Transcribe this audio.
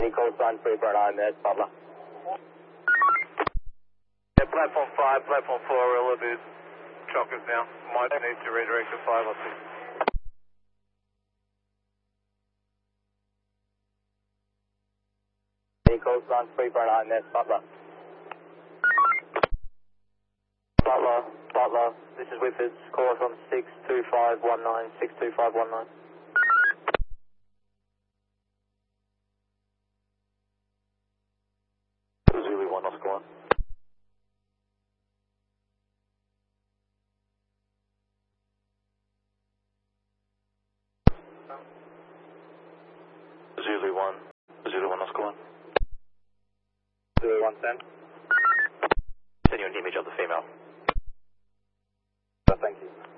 Call sign 3.9 there, Butler. Yeah, platform 5, platform 4, we're a little bit chockers now. Might need to redirect to 5 or 6. Call sign 3.9 there, Butler. Butler, this is Whippers. Call us on 62519, 62519. Zulu 1, Oscar 1. Zulu 1, Oscar 1. Zulu 110. Send you an image of the female. Thank you.